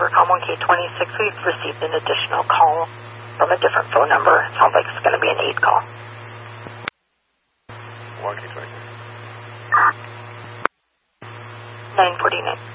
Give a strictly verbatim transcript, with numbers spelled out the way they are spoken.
Cybercom one K twenty-six, we've received an additional call from a different phone number. It sounds like it's going to be an aid call. one K twenty-six. nine forty-nine.